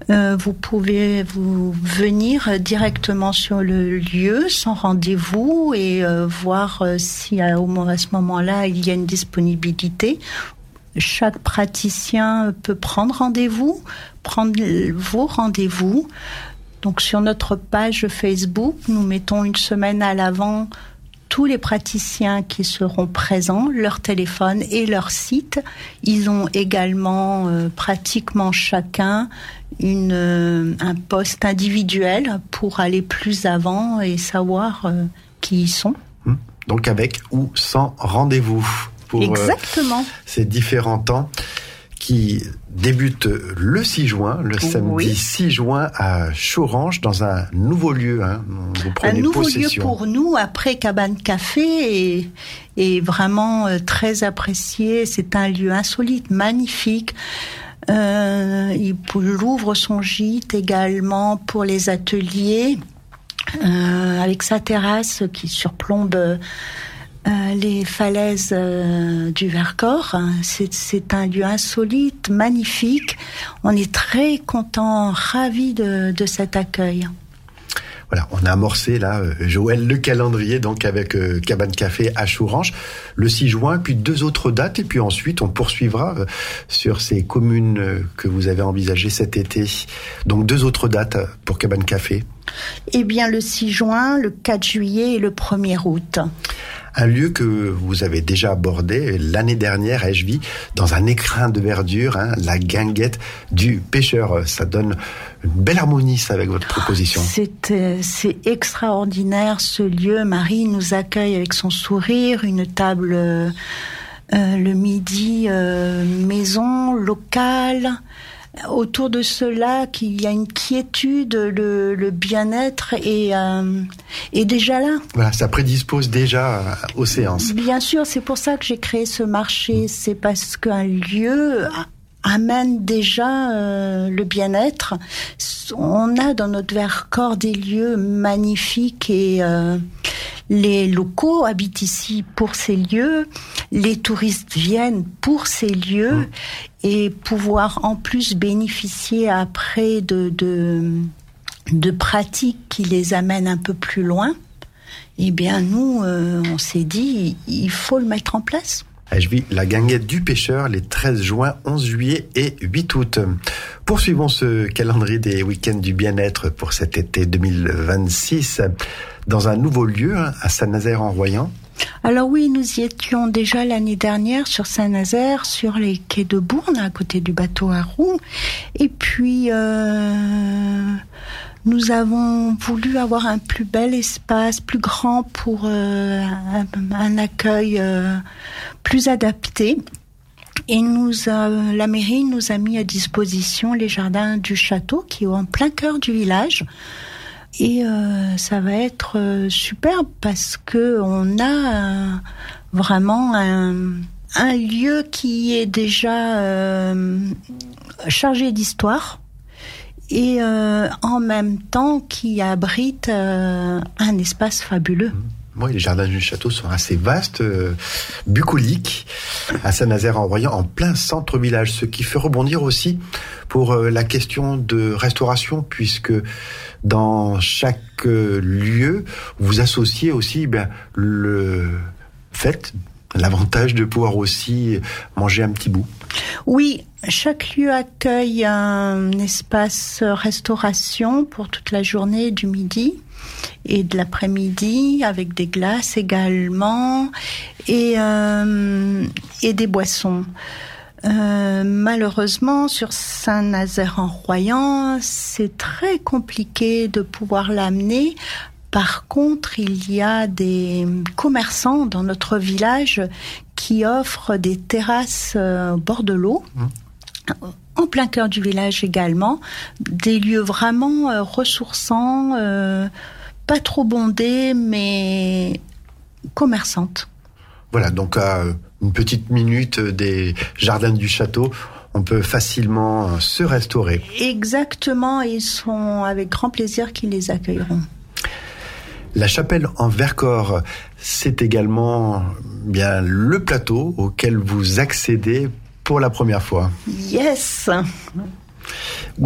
Vous pouvez venir directement sur le lieu sans rendez-vous et voir si à ce moment-là il y a une disponibilité. Chaque praticien peut prendre vos rendez-vous. Donc sur notre page Facebook, nous mettons une semaine à l'avant tous les praticiens qui seront présents, leur téléphone et leur site. Ils ont également pratiquement chacun un poste individuel pour aller plus avant et savoir qui ils sont. Donc avec ou sans rendez-vous pour exactement. Ces différents temps qui débute le 6 juin, le samedi 6 juin à Chourange, dans un nouveau lieu. Vous prenez un nouveau possession. Lieu pour nous, après Cabane Café, est vraiment très apprécié. C'est un lieu insolite, magnifique. Il ouvre son gîte également pour les ateliers, avec sa terrasse qui surplombe les falaises du Vercors. C'est un lieu insolite, magnifique. On est très contents, ravis de cet accueil. Voilà, on a amorcé là, Joël, le calendrier donc avec Cabane Café à Chourange le 6 juin, puis 2 autres dates, et puis ensuite on poursuivra sur ces communes que vous avez envisagées cet été. Donc 2 autres dates pour Cabane Café. Eh bien le 6 juin, le 4 juillet et le 1er août. Un lieu que vous avez déjà abordé l'année dernière à Echevy, dans un écrin de verdure, la guinguette du pêcheur. Ça donne une belle harmonie, ça, avec votre proposition. C'est extraordinaire, ce lieu. Marie nous accueille avec son sourire, une table le midi, maison, locale. Autour de cela, qu'il y a une quiétude, le bien-être est déjà là. Voilà, ça prédispose déjà aux séances. Bien sûr, c'est pour ça que j'ai créé ce marché. C'est parce qu'un lieu amène déjà le bien-être. On a dans notre Vercors des lieux magnifiques et les locaux habitent ici pour ces lieux, les touristes viennent pour ces lieux et pouvoir en plus bénéficier après de pratiques qui les amènent un peu plus loin. Eh bien nous, on s'est dit, il faut le mettre en place. Je vis la guinguette du pêcheur les 13 juin, 11 juillet et 8 août. Poursuivons ce calendrier des week-ends du bien-être pour cet été 2026 dans un nouveau lieu à Saint-Nazaire-en-Royan. Alors oui, nous y étions déjà l'année dernière sur Saint-Nazaire, sur les quais de Bourne, à côté du bateau à roues. Et puis, nous avons voulu avoir un plus bel espace, plus grand pour un accueil plus adapté. Et la mairie nous a mis à disposition les jardins du château qui est en plein cœur du village. Et ça va être superbe parce que on a vraiment un lieu qui est déjà chargé d'histoire et en même temps qui abrite un espace fabuleux. Oui, les jardins du château sont assez vastes, bucoliques, à Saint-Nazaire-en-Royan, en plein centre-village, ce qui fait rebondir aussi pour la question de restauration, puisque dans chaque lieu, vous associez aussi le fait, l'avantage de pouvoir aussi manger un petit bout. Oui, chaque lieu accueille un espace restauration pour toute la journée du midi et de l'après-midi, avec des glaces également et des boissons. Malheureusement, sur Saint-Nazaire-en-Royan, c'est très compliqué de pouvoir l'amener. Par contre, il y a des commerçants dans notre village qui offrent des terrasses au bord de l'eau, en plein cœur du village également, des lieux vraiment ressourçants, pas trop bondés, mais commerçantes. Voilà, donc à une petite minute des jardins du château, on peut facilement se restaurer. Exactement, ils sont avec grand plaisir qu'ils les accueilleront. La chapelle en Vercors, c'est également bien le plateau auquel vous accédez pour la première fois. Yes.